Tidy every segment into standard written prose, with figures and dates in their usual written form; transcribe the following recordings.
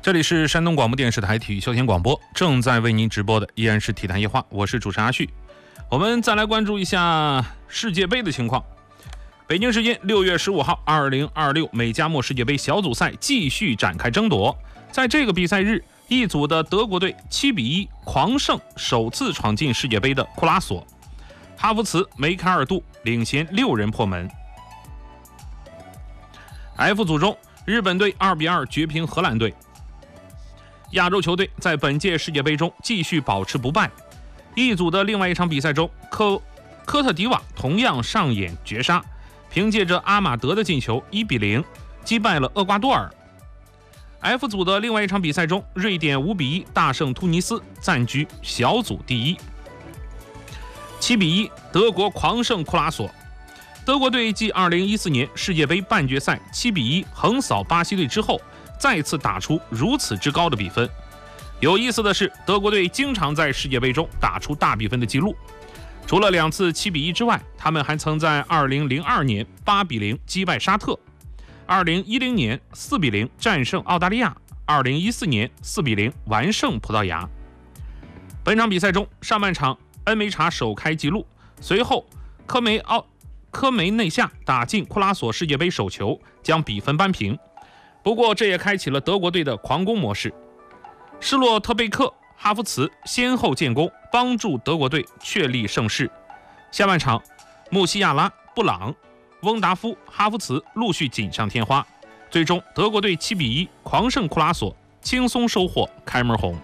这里是山东广播电视台体育休闲广播，正在为您直播的依然是体坛夜话，我是主持人阿旭。我们再来关注一下世界杯的情况。北京时间6月15号，2026美加墨世界杯小组赛继续展开争夺。在这个比赛日，一组的德国队7-1狂胜首次闯进世界杯的库拉索，哈弗茨、梅开二度领衔6人破门。F 组中，日本队2-2绝平荷兰队。亚洲球队在本届世界杯中继续保持不败。一组的另外一场比赛中，科特迪瓦同样上演绝杀，凭借着阿马德的进球1-0击败了厄瓜多尔。F 组的另外一场比赛中，瑞典5-1大胜突尼斯，暂居小组第一。7-1德国狂胜库拉索。德国队继2014年世界杯半决赛7-1横扫巴西队之后，再次打出如此之高的比分。有意思的是，德国队经常在世界杯中打出大比分的记录。除了2次7-1之外，他们还曾在2002年8-0击败沙特，2010年4-0战胜澳大利亚，2014年4-0完胜葡萄牙。本场比赛中，上半场恩梅查首开纪录，随后科梅内夏打进库拉索世界杯首球，将比分扳平。不过这也开启了德国队的狂攻模式，施洛特贝克、哈弗茨先后建功，帮助德国队确立胜势。下半场，穆西亚拉、布朗、翁达夫、哈弗茨陆续锦上添花，最终德国队7-1狂胜库拉索，轻松收获开门红。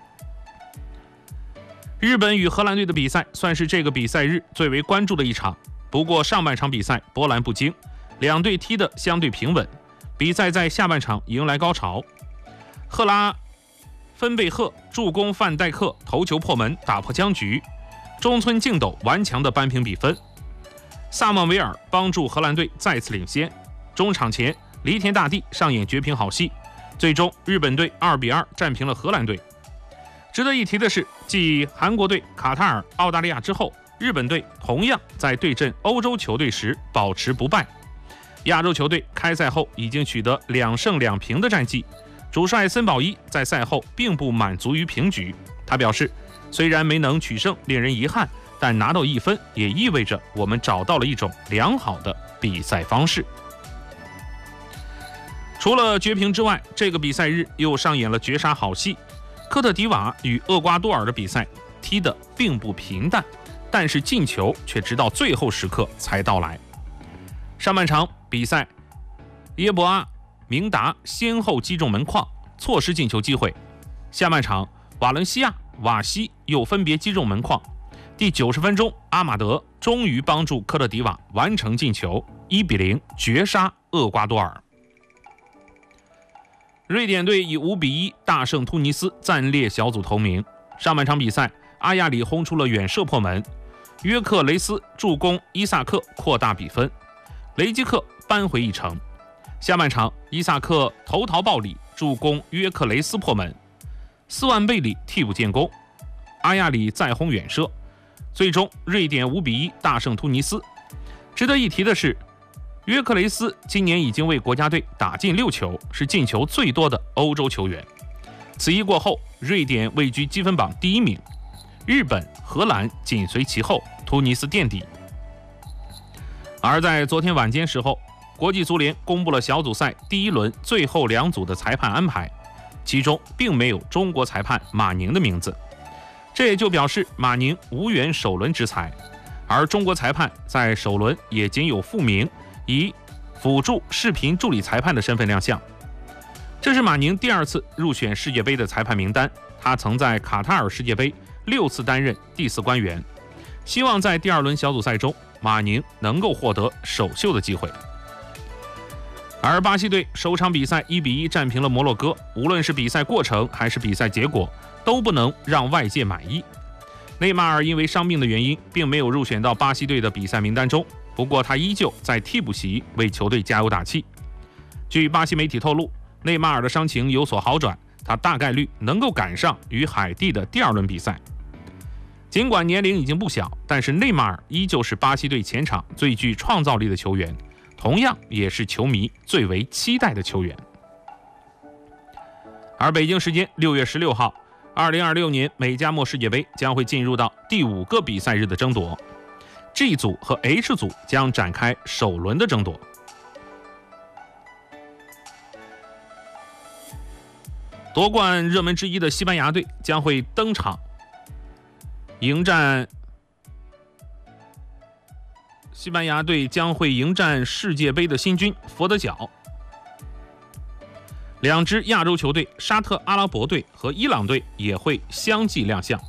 日本与荷兰队的比赛算是这个比赛日最为关注的一场，不过上半场比赛波澜不惊，两队踢得相对平稳。比赛在下半场迎来高潮，赫拉芬贝赫助攻范戴克头球破门，打破僵局。中村敬斗顽强地扳平比分，萨蒙维尔帮助荷兰队再次领先。中场前，梨田大地上演绝平好戏，最终日本队2-2战平了荷兰队。值得一提的是，继韩国队、卡塔尔、澳大利亚之后，日本队同样在对阵欧洲球队时保持不败。亚洲球队开赛后已经取得2胜2平的战绩，主帅森保一在赛后并不满足于平局，他表示，虽然没能取胜令人遗憾，但拿到1分也意味着我们找到了一种良好的比赛方式。除了绝平之外，这个比赛日又上演了绝杀好戏。科特迪瓦与厄瓜多尔的比赛踢得并不平淡，但是进球却直到最后时刻才到来。上半场比赛，耶博阿、明达先后击中门框，错失进球机会。下半场，瓦伦西亚、瓦西又分别击中门框。第90分钟，阿马德终于帮助科特迪瓦完成进球，1-0绝杀厄瓜多尔。瑞典队以5-1大胜突尼斯，暂列小组头名。上半场比赛，阿亚里轰出了远射破门，约克雷斯助攻伊萨克扩大比分，雷基克扳回一城。下半场，伊萨克投桃报李助攻约克雷斯破门，斯万贝里替补建功，阿亚里再轰远射，最终瑞典5-1大胜突尼斯。值得一提的是，约克雷斯今年已经为国家队打进6球，是进球最多的欧洲球员。此役过后，瑞典位居积分榜第1名，日本、荷兰紧随其后，突尼斯垫底。而在昨天晚间时候，国际足联公布了小组赛第1轮最后2组的裁判安排，其中并没有中国裁判马宁的名字，这也就表示马宁无缘首轮执裁，而中国裁判在首轮也仅有傅明以辅助视频助理裁判的身份亮相。这是马宁第2次入选世界杯的裁判名单，他曾在卡塔尔世界杯6次担任第4官员，希望在第2轮小组赛中，马宁能够获得首秀的机会。而巴西队首场比赛1-1战平了摩洛哥，无论是比赛过程还是比赛结果，都不能让外界满意。内马尔因为伤病的原因，并没有入选到巴西队的比赛名单中，不过他依旧在替补席为球队加油打气。据巴西媒体透露，内马尔的伤情有所好转，他大概率能够赶上与海地的第2轮比赛。尽管年龄已经不小，但是内马尔依旧是巴西队前场最具创造力的球员，同样也是球迷最为期待的球员。 而北京时间6月16号，2026年美加墨世界杯将会进入到第5个比赛日的争夺。G 组和 H 组将展开首轮的争夺。夺冠热门之一的西班牙队将会登场迎战世界杯的新军佛得角。两支亚洲球队沙特阿拉伯队和伊朗队也会相继亮相，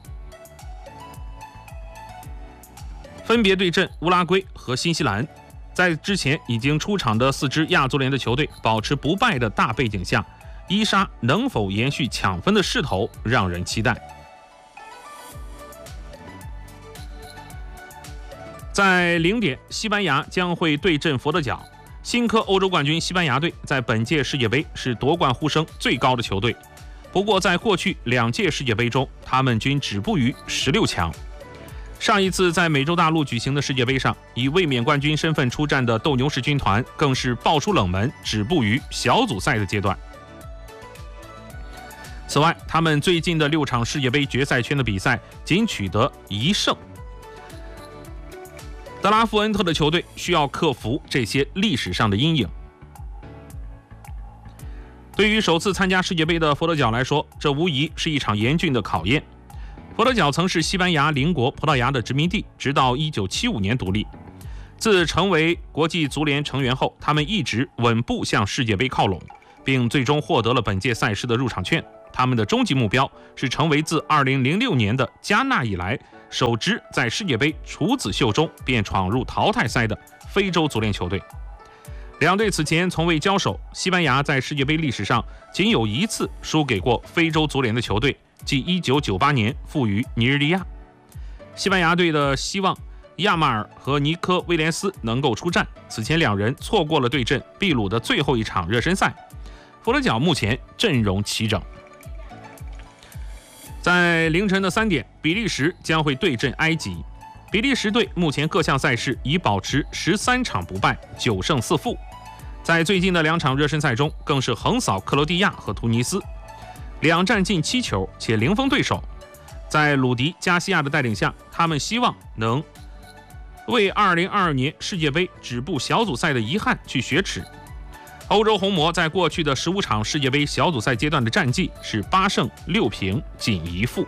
分别对阵乌拉圭和新西兰。在之前已经出场的4支亚足联的球队保持不败的大背景下，伊莎能否延续抢分的势头让人期待。在0点，西班牙将会对阵佛得角。新科欧洲冠军西班牙队在本届世界杯是夺冠呼声最高的球队，不过在过去2届世界杯中，他们均止步于16强。上一次在美洲大陆举行的世界杯上，以卫冕冠军身份出战的斗牛士军团更是爆出冷门，止步于小组赛的阶段。此外，他们最近的6场世界杯决赛圈的比赛仅取得1胜。德拉夫恩特的球队需要克服这些历史上的阴影。对于首次参加世界杯的佛得角来说，这无疑是一场严峻的考验。佛得角曾是西班牙邻国葡萄牙的殖民地，直到1975年独立。自成为国际足联成员后，他们一直稳步向世界杯靠拢，并最终获得了本届赛事的入场券。他们的终极目标是成为自2006年的加纳以来首支在世界杯处子秀中便闯入淘汰赛的非洲足联球队。两队此前从未交手，西班牙在世界杯历史上仅有1次输给过非洲足联的球队，即1998年负于尼日利亚。西班牙队的希望亚马尔和尼科威廉斯能够出战，此前2人错过了对阵秘鲁的最后一场热身赛。佛得角目前阵容齐整。在凌晨的3点，比利时将会对阵埃及。比利时队目前各项赛事已保持13场不败，9胜4负。在最近的2场热身赛中，更是横扫克罗地亚和突尼斯，2战进7球且零封对手。在鲁迪·加西亚的带领下，他们希望能为2022年世界杯止步小组赛的遗憾去雪耻。欧洲红魔在过去的15场世界杯小组赛阶段的战绩是8胜6平仅1负。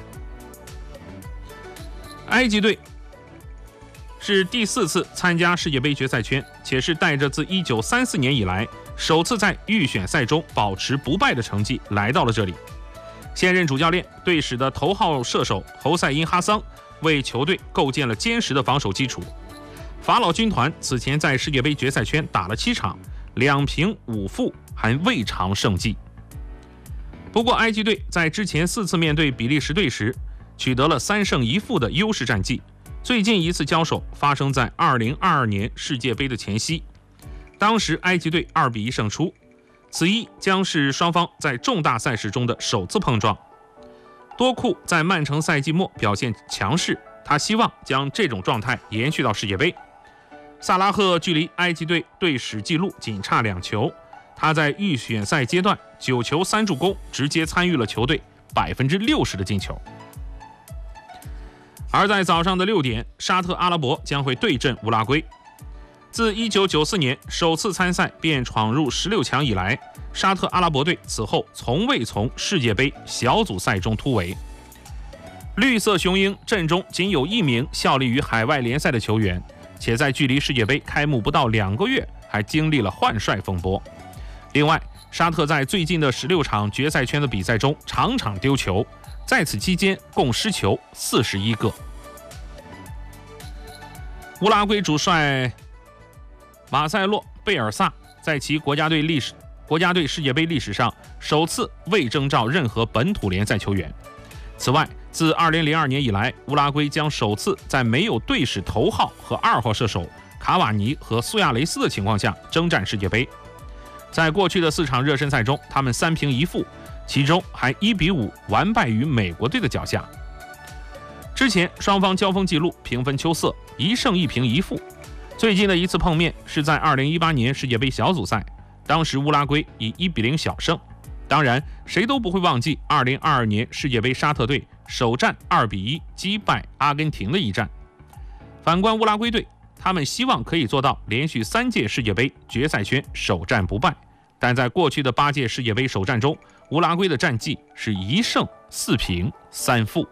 埃及队是第4次参加世界杯决赛圈，且是带着自1934年以来首次在预选赛中保持不败的成绩来到了这里。现任主教练队史的头号射手侯赛因哈桑为球队构建了坚实的防守基础。法老军团此前在世界杯决赛圈打了7场，2平5负，还未尝胜绩。不过埃及队在之前4次面对比利时队时取得了3胜1负的优势战绩，最近一次交手发生在2022年世界杯的前夕，当时埃及队2比1胜出，此役将是双方在重大赛事中的首次碰撞。多库在曼城赛季末表现强势，他希望将这种状态延续到世界杯。萨拉赫距离埃及队队史纪录仅差2球，他在预选赛阶段9球3助攻，直接参与了球队60%的进球。而在早上的6点，沙特阿拉伯将会对阵乌拉圭。自1994年首次参赛便闯入16强以来，沙特阿拉伯队此后从未从世界杯小组赛中突围。绿色雄鹰阵中仅有1名效力于海外联赛的球员，且在距离世界杯开幕不到2个月，还经历了换帅风波。另外，沙特在最近的16场决赛圈的比赛中场场丢球，在此期间共失球41个。乌拉圭主帅马塞洛·贝尔萨在其国家队世界杯历史上首次未征召任何本土联赛球员。此外，自2002年以来，乌拉圭将首次在没有队史头号和2号射手卡瓦尼和苏亚雷斯的情况下征战世界杯。在过去的4场热身赛中，他们3平1负，其中还1比5完败于美国队的脚下。之前双方交锋记录平分秋色，1胜1平1负。最近的一次碰面是在2018年世界杯小组赛，当时乌拉圭以1比0小胜。 当然，谁都不会忘记2022年世界杯沙特队首战2-1击败阿根廷的一战。反观乌拉圭队，他们希望可以做到连续3届世界杯决赛圈首战不败，但在过去的8届世界杯首战中，乌拉圭的战绩是1胜4平3负。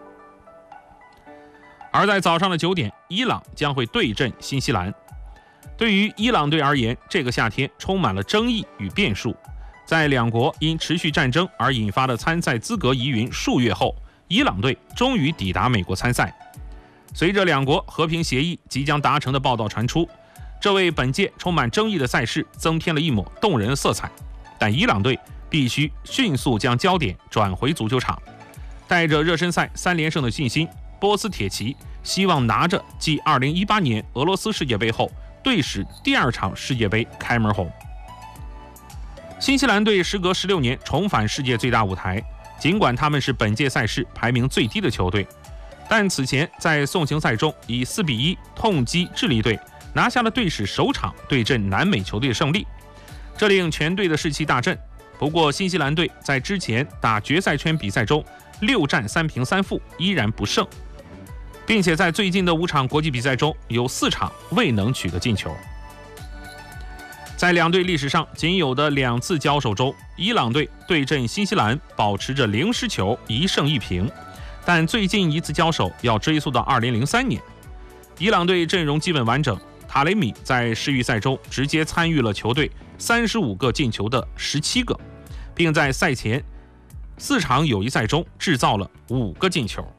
而在早上的9点，伊朗将会对阵新西兰。对于伊朗队而言，这个夏天充满了争议与变数。在两国因持续战争而引发的参赛资格疑云数月后，伊朗队终于抵达美国参赛。随着两国和平协议即将达成的报道传出，这为本届充满争议的赛事增添了一抹动人的色彩。但伊朗队必须迅速将焦点转回足球场，带着热身赛3连胜的信心，波斯铁骑希望拿着继2018年俄罗斯世界杯后队史第2场世界杯开门红。新西兰队时隔16年重返世界最大舞台，尽管他们是本届赛事排名最低的球队，但此前在送行赛中以4-1痛击智利队，拿下了队史首场对阵南美球队的胜利，这令全队的士气大振。不过新西兰队在之前打决赛圈比赛中6战3平3负，依然不胜，并且在最近的5场国际比赛中有4场未能取得进球。在两队历史上仅有的2次交手中，伊朗队对阵新西兰保持着0失球1胜1平，但最近一次交手要追溯到2003年。伊朗队阵容基本完整，塔雷米在世预赛中直接参与了球队35个进球的17个，并在赛前4场友谊赛中制造了5个进球。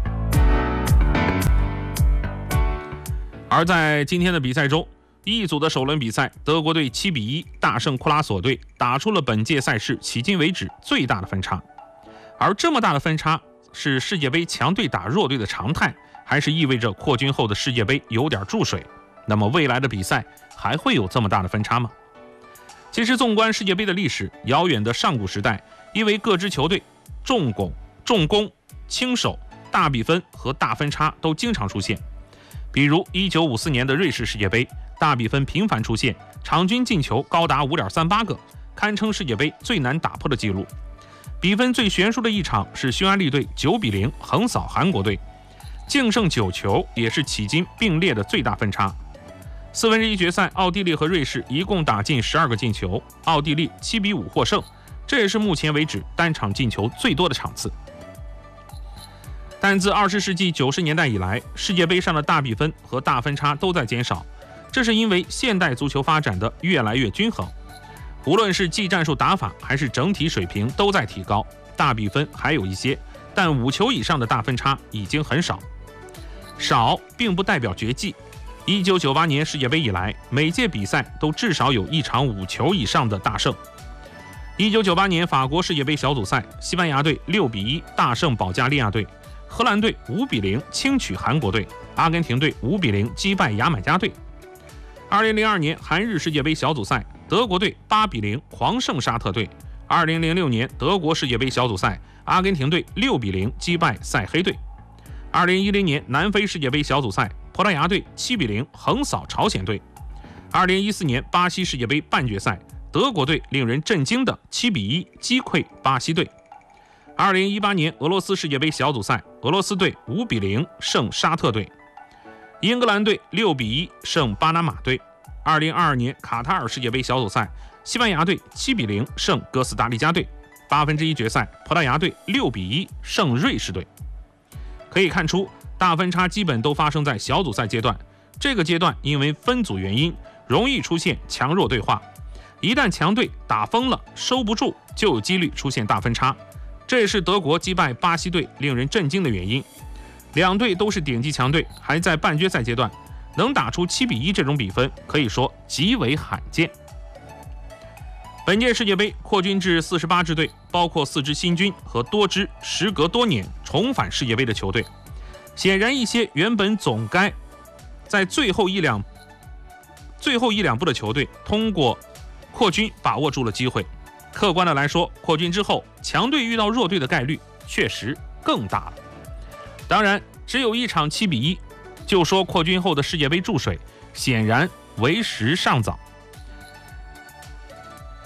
而在今天的比赛中，E组的首轮比赛，德国队7-1大胜库拉索队，打出了本届赛事迄今为止最大的分差。而这么大的分差，是世界杯强队打弱队的常态，还是意味着扩军后的世界杯有点注水？那么未来的比赛还会有这么大的分差吗？其实纵观世界杯的历史，遥远的上古时代，因为各支球队重攻、轻守、大比分和大分差都经常出现。比如1954年的瑞士世界杯，大比分频繁出现，场均进球高达 5.38 个，堪称世界杯最难打破的纪录。比分最悬殊的一场是匈牙利队9-0横扫韩国队，净胜9球，也是迄今并列的最大分差。1/4决赛，奥地利和瑞士一共打进12个进球，奥地利7-5获胜，这也是目前为止单场进球最多的场次。但自20世纪90年代以来，世界杯上的大比分和大分差都在减少，这是因为现代足球发展的越来越均衡，无论是技战术打法还是整体水平都在提高。大比分还有一些，但5球以上的大分差已经很少。少并不代表绝迹。1998年世界杯以来，每届比赛都至少有一场5球以上的大胜。1998年法国世界杯小组赛，西班牙队6-1大胜保加利亚队，荷兰队5-0轻取韩国队，阿根廷队5-0击败牙买加队。2002年韩日世界杯小组赛，德国队8-0狂胜沙特队。2006年德国世界杯小组赛，阿根廷队6-0击败塞黑队。2010年南非世界杯小组赛，葡萄牙队7-0横扫朝鲜队。2014年巴西世界杯半决赛，德国队令人震惊的7-1击溃巴西队。2018年俄罗斯世界杯小组赛，俄罗斯队5-0胜沙特队。英格兰队6-1胜巴拿马队。2022年卡塔尔世界杯小组赛，西班牙队7-0胜哥斯达黎加队。1/8决赛，葡萄牙队6-1胜瑞士队。可以看出，大分差基本都发生在小组赛阶段。这个阶段因为分组原因，容易出现强弱对话。一旦强队打疯了，收不住，就有几率出现大分差。这也是德国击败巴西队令人震惊的原因。两队都是顶级强队，还在半决赛阶段，能打出7-1这种比分，可以说极为罕见。本届世界杯扩军至48支队，包括4支新军和多支时隔多年重返世界杯的球队。显然，一些原本总该在最后一两步的球队，通过扩军把握住了机会。客观的来说，扩军之后，强队遇到弱队的概率确实更大了。当然，只有一场7-1，就说扩军后的世界杯注水，显然为时尚早。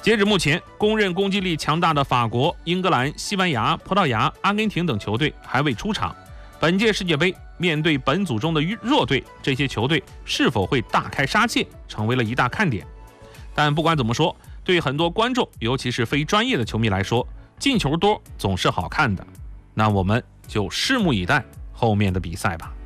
截止目前，公认攻击力强大的法国、英格兰、西班牙、葡萄牙、阿根廷等球队还未出场。本届世界杯面对本组中的弱队，这些球队是否会大开杀戒，成为了一大看点。但不管怎么说，对很多观众，尤其是非专业的球迷来说，进球多总是好看的。那我们就拭目以待后面的比赛吧。